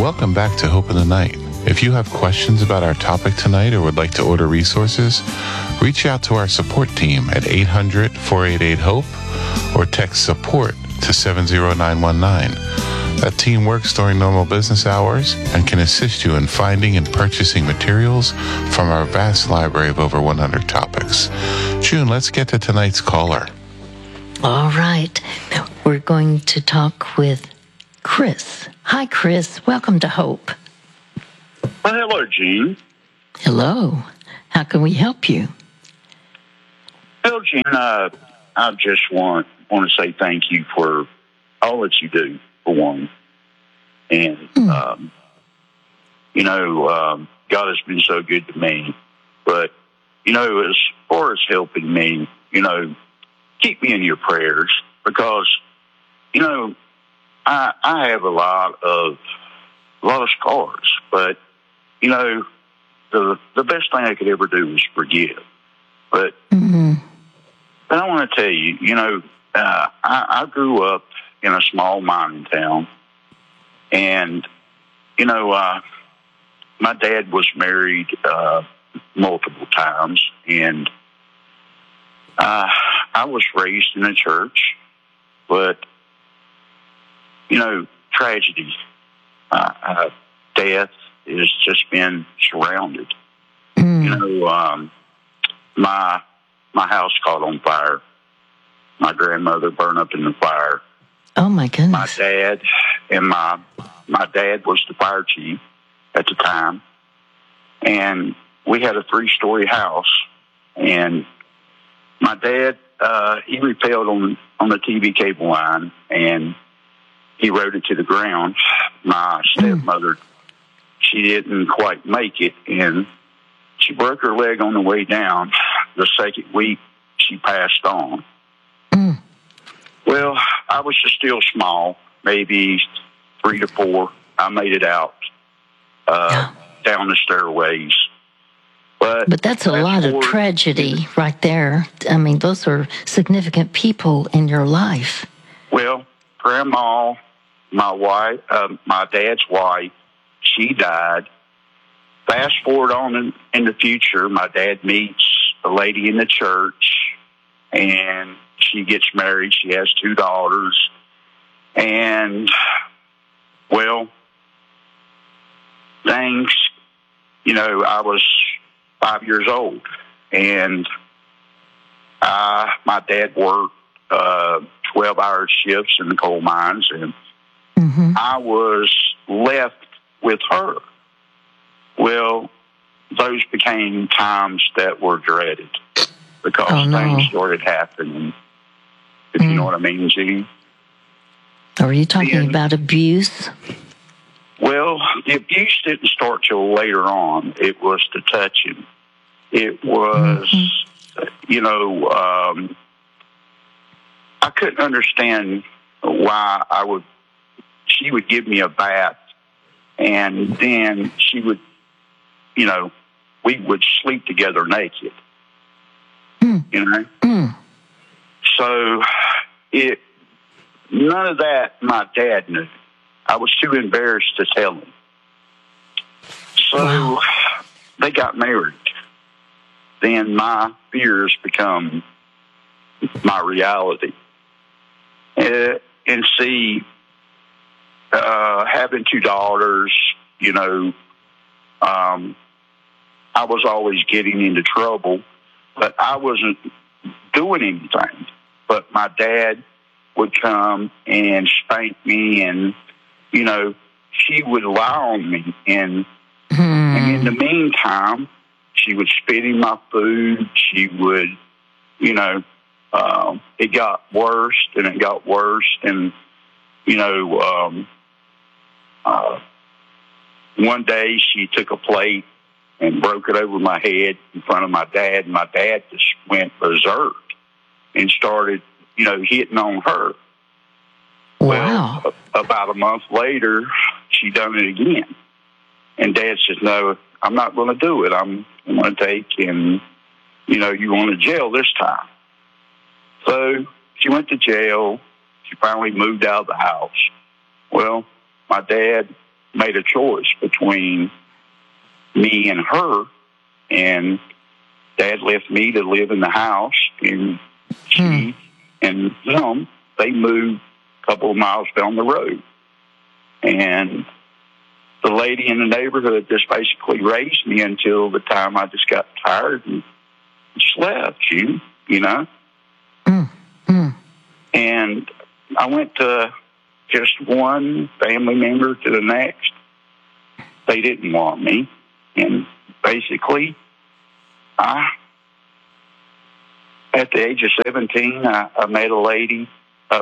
Welcome back to Hope in the Night. If you have questions about our topic tonight or would like to order resources, reach out to our support team at 800-488-HOPE or text support to 70919. That team works during normal business hours and can assist you in finding and purchasing materials from our vast library of over 100 topics. June, let's get to tonight's caller. All right. We're going to talk with Chris. Hi, Chris. Welcome to Hope. Hello, Gene. Hello. How can we help you? Well, Gene, I just want to say thank you for all that you do, for one. And, God has been so good to me. But, as far as helping me, keep me in your prayers because, I have a lot of scars, but the best thing I could ever do is forgive. But I want to tell you, I grew up in a small mining town, and my dad was married multiple times, and I was raised in a church, but tragedy, death has just been surrounded. My house caught on fire. My grandmother burned up in the fire. Oh my goodness! My dad my dad was the fire chief at the time, and we had a 3-story house. And my dad he repelled on the TV cable line, and he rode it to the ground. My stepmother, she didn't quite make it, and she broke her leg on the way down. The second week, she passed on. Well, I was just still small, maybe 3 to 4. I made it out down the stairways. But that's a lot of tragedy right there. I mean, those are significant people in your life. Well, Grandma, my wife, my dad's wife, she died. Fast forward on in the future, my dad meets a lady in the church, and she gets married. She has 2 daughters. And, well, things, I was 5 years old, and my dad worked 12-hour shifts in the coal mines, and I was left with her. Well, those became times that were dreaded because things started happening, if you know what I mean, Gene. Are you talking about abuse? Well, the abuse didn't start till later on. It was the touching. It was, I couldn't understand why she would give me a bath, and then she would, we would sleep together naked, So none of that my dad knew. I was too embarrassed to tell him. So they got married. Then my fears become my reality. And see, having 2 daughters, I was always getting into trouble, but I wasn't doing anything. But my dad would come and spank me, and, she would lie on me. And in the meantime, she would spit in my food. She would, it got worse, and it got worse. And, one day she took a plate and broke it over my head in front of my dad, and my dad just went berserk and started, hitting on her. Wow. Well, about a month later, she done it again. And Dad says, no, I'm not going to do it. I'm going to take and, you going to jail this time. So she went to jail. She finally moved out of the house. Well, my dad, made a choice between me and her, and Dad left me to live in the house, and she and him, they moved a couple of miles down the road. And the lady in the neighborhood just basically raised me until the time I just got tired and just left, you know. And I went to just one family member to the next. They didn't want me. And basically, at the age of 17, I met a lady. I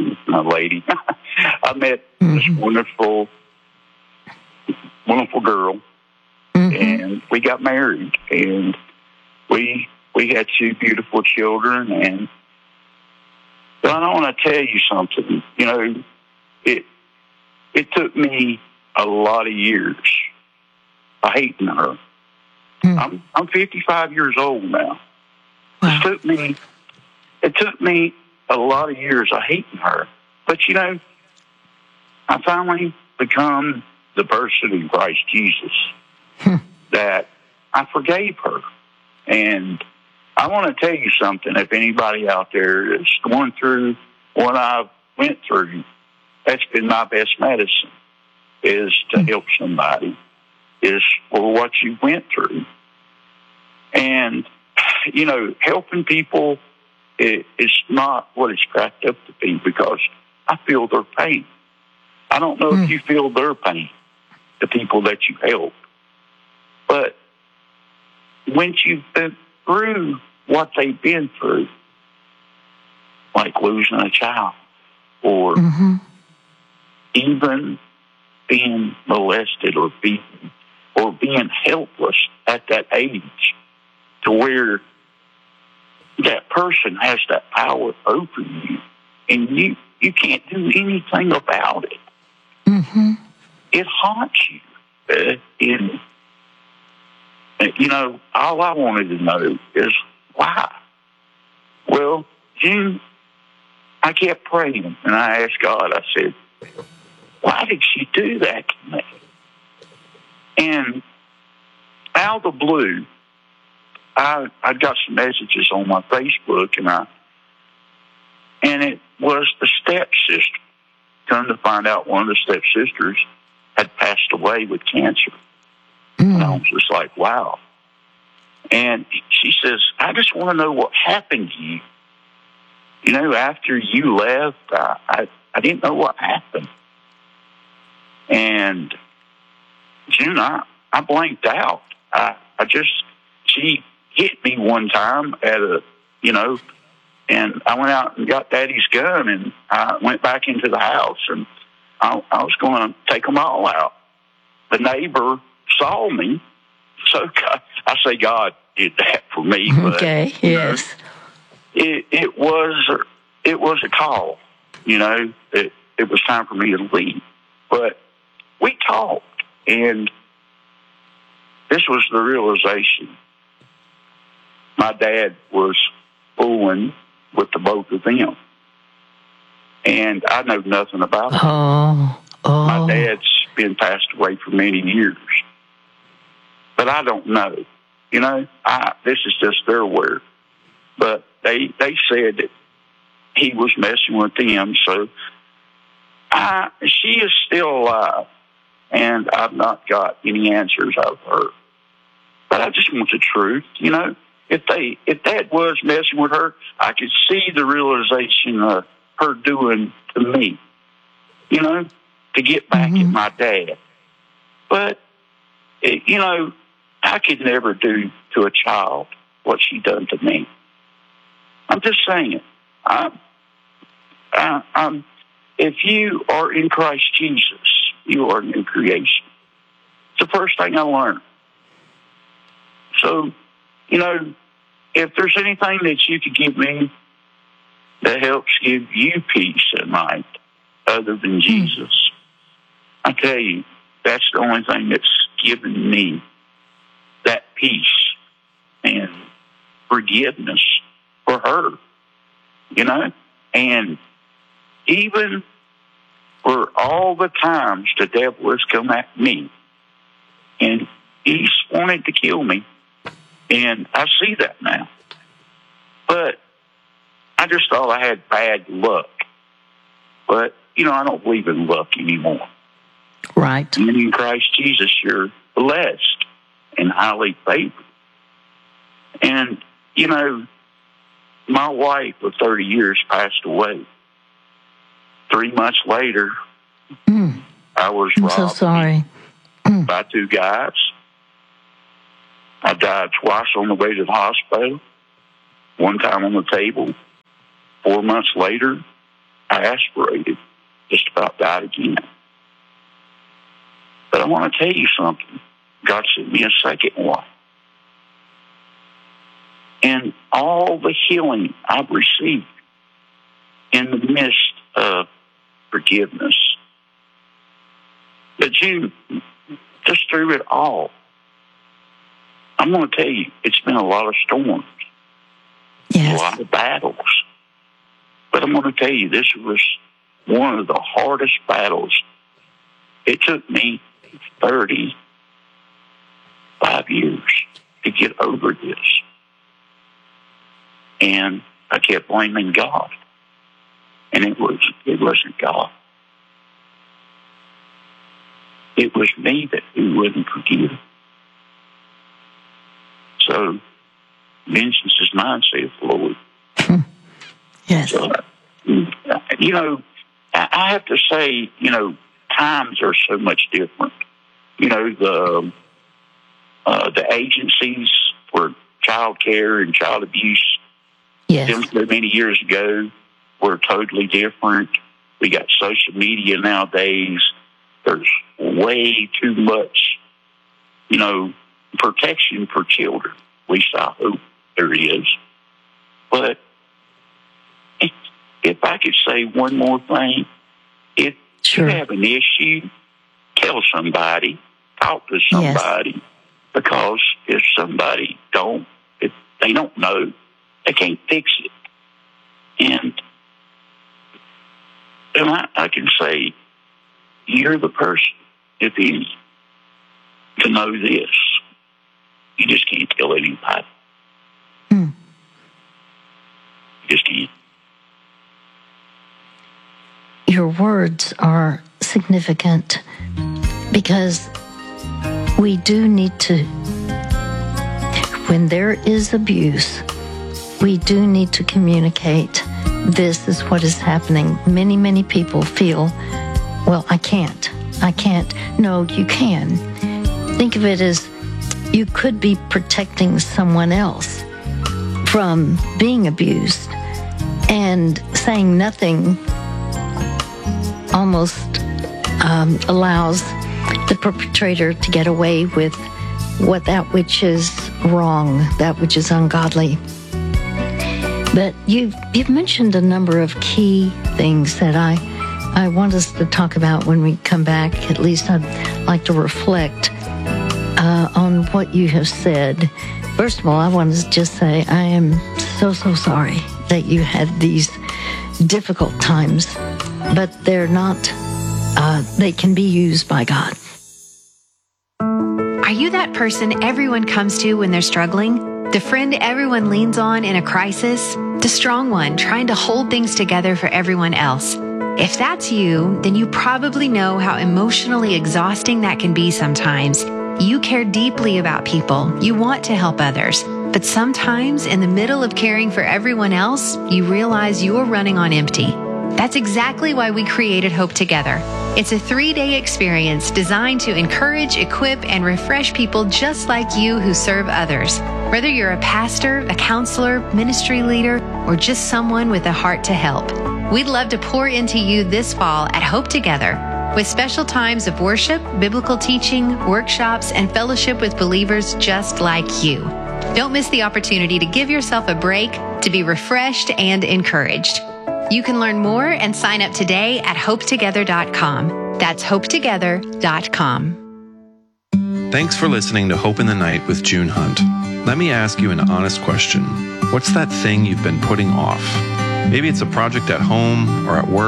met this wonderful girl, and we got married, and we had 2 beautiful children. And but I want to tell you something. You know, it took me a lot of years of hating her. I'm 55 years old now. Wow. It took me a lot of years of hating her. But, you know, I finally become the person in Christ Jesus that I forgave her. And I want to tell you something. If anybody out there is going through what I went through, that's been my best medicine, is to help somebody, is for what you went through. And, you know, helping people is not what it's cracked up to be, because I feel their pain. I don't know if you feel their pain, the people that you help. But once you've been through what they've been through, like losing a child, or even being molested or beaten, or being helpless at that age, to where that person has that power over you, and you can't do anything about it. It haunts you. You know, all I wanted to know is why. Well, June, I kept praying, and I asked God, I said, why did she do that to me? And out of the blue, I got some messages on my Facebook, and it was the stepsister. Come to find out, one of the stepsisters had passed away with cancer. And I was just like, wow. And she says, I just want to know what happened to you. You know, after you left, I didn't know what happened. And June, I blanked out. She hit me one time and I went out and got Daddy's gun, and I went back into the house, and I was going to take them all out. The neighbor saw me, so I say God did that for me. Okay, but, yes. It was a call. You know, it was time for me to leave. But we talked, and this was the realization. My dad was fooling with the both of them, and I know nothing about it. My dad's been passed away for many years, but I don't know. You know, this is just their word. But they said that he was messing with them, so she is still alive, and I've not got any answers out of her. But I just want the truth, you know. If Dad was messing with her, I could see the realization of her doing to me, you know, to get back at my dad. But, you know, I could never do to a child what she done to me. I'm just saying. If you are in Christ Jesus, you are a new creation. It's the first thing I learned. So, you know, if there's anything that you could give me that helps give you peace at night other than Jesus, I tell you, that's the only thing that's given me that peace and forgiveness for her, you know? And even for all the times the devil has come at me, and he's wanted to kill me, and I see that now. But I just thought I had bad luck. But, I don't believe in luck anymore. Right. And in Christ Jesus, you're blessed and highly favored. And, my wife of 30 years passed away. 3 months later, I was robbed. I'm so sorry. By 2 guys. I died twice on the way to the hospital. One time on the table. 4 months later, I aspirated. Just about died again. But I want to tell you something. God sent me a second wife. And all the healing I've received in the midst of forgiveness. But June, just through it all, I'm going to tell you, it's been a lot of storms. Yes. A lot of battles. But I'm going to tell you, this was one of the hardest battles. It took me 35 years to get over this. And I kept blaming God. And it wasn't God. It was me who wouldn't forgive. So, vengeance is mine, saith the Lord. Yes. So, I have to say, times are so much different. The agencies for child care and child abuse, yes, so many years ago, were totally different. We got social media nowadays. There's way too much, protection for children. At least I hope there is. But if I could say one more thing, if you have an issue, tell somebody, talk to somebody, yes. Because if they don't know, they can't fix it. And I can say, you're the person, if any, to know this. You just can't tell anybody. You just can't. Your words are significant because we do need to, when there is abuse, we do need to communicate. This is what is happening. Many, many people feel, well, I can't. No, you can. Think of it as you could be protecting someone else from being abused, and saying nothing almost allows the perpetrator to get away with that which is wrong, that which is ungodly. But you've mentioned a number of key things that I want us to talk about when we come back. At least I'd like to reflect on what you have said. First of all, I want to just say I am so sorry that you had these difficult times, but they're not, they can be used by God. Are you that person everyone comes to when they're struggling? The friend everyone leans on in a crisis? The strong one trying to hold things together for everyone else? If that's you, then you probably know how emotionally exhausting that can be sometimes. You care deeply about people. You want to help others. But sometimes, in the middle of caring for everyone else, you realize you're running on empty. That's exactly why we created Hope Together. It's a 3-day experience designed to encourage, equip, and refresh people just like you who serve others. Whether you're a pastor, a counselor, ministry leader, or just someone with a heart to help. We'd love to pour into you this fall at Hope Together, with special times of worship, biblical teaching, workshops, and fellowship with believers just like you. Don't miss the opportunity to give yourself a break, to be refreshed and encouraged. You can learn more and sign up today at hopetogether.com. That's hopetogether.com. Thanks for listening to Hope in the Night with June Hunt. Let me ask you an honest question. What's that thing you've been putting off? Maybe it's a project at home or at work,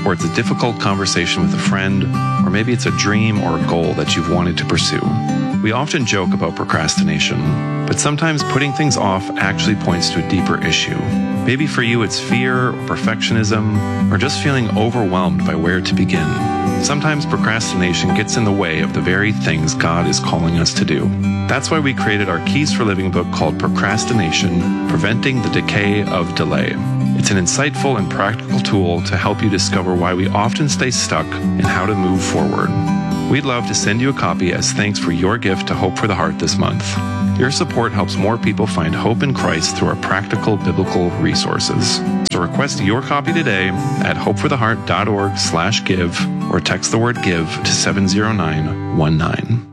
or it's a difficult conversation with a friend, or maybe it's a dream or a goal that you've wanted to pursue. We often joke about procrastination, but sometimes putting things off actually points to a deeper issue. Maybe for you it's fear or perfectionism, or just feeling overwhelmed by where to begin. Sometimes procrastination gets in the way of the very things God is calling us to do. That's why we created our Keys for Living book called Procrastination: Preventing the Decay of Delay. It's an insightful and practical tool to help you discover why we often stay stuck and how to move forward. We'd love to send you a copy as thanks for your gift to Hope for the Heart this month. Your support helps more people find hope in Christ through our practical biblical resources. So request your copy today at hopefortheheart.org/give or text the word give to 70919.